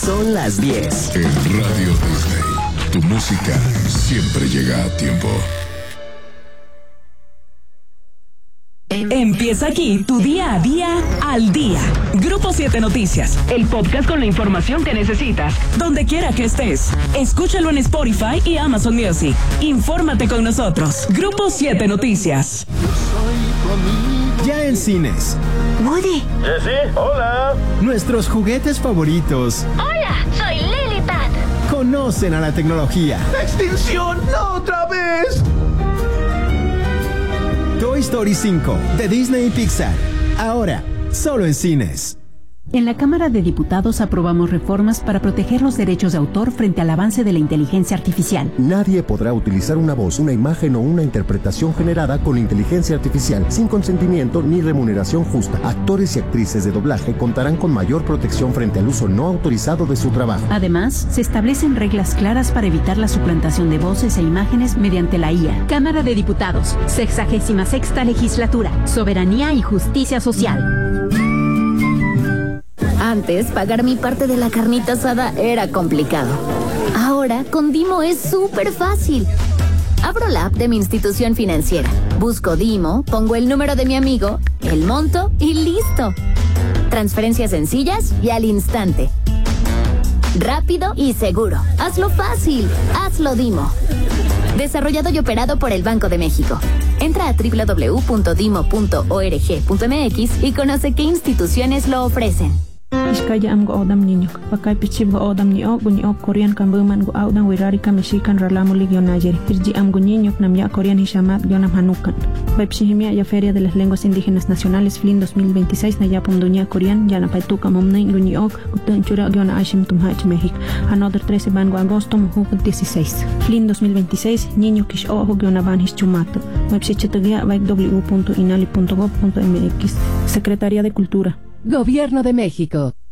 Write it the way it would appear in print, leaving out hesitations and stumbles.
Son las 10. En Radio Disney, tu música siempre llega a tiempo. Empieza aquí tu día a día al día. Grupo 7 Noticias, el podcast con la información que necesitas, donde quiera que estés. Escúchalo en Spotify y Amazon Music. Infórmate con nosotros. Grupo 7 Noticias. Ya en cines. Woody. Jessie, hola. Nuestros juguetes favoritos. Hola, soy Lilipad. Conocen a la tecnología. ¡Extinción! ¡No otra vez! Toy Story 5 de Disney y Pixar. Ahora, solo en cines. En la Cámara de Diputados aprobamos reformas para proteger los derechos de autor frente al avance de la inteligencia artificial. Nadie podrá utilizar una voz, una imagen o una interpretación generada con inteligencia artificial sin consentimiento ni remuneración justa. Actores y actrices de doblaje contarán con mayor protección frente al uso no autorizado de su trabajo. Además, se establecen reglas claras para evitar la suplantación de voces e imágenes mediante la IA. Cámara de Diputados, 66ª Legislatura, Soberanía y Justicia Social. Antes, pagar mi parte de la carnita asada era complicado. Ahora, con Dimo es súper fácil. Abro la app de mi institución financiera, busco Dimo, pongo el número de mi amigo, el monto y listo. Transferencias sencillas y al instante. Rápido y seguro. Hazlo fácil. Hazlo Dimo. Desarrollado y operado por el Banco de México. Entra a www.dimo.org.mx y conoce qué instituciones lo ofrecen. Iskaya am go odam niñok, pakai pichib go odam niok Korean kambuman go audam wirari kamishikan ralamuli gyonayer, irji am go niñok namya Korean hishamat gyonam hanukan. Vaipshihimia ya Feria de las Lenguas Indígenas Nacionales FLIN 2026 nayapum dunya Korean yana paituka momnain guniok utun chura gyona ashim tumhach México. Another 13 bango agosto muhu 16. FLIN 2026 niño kish ojo gyona ban hischumato. Vaipshichitagia www.inali.gov.mx. Secretaría de Cultura. Gobierno de México.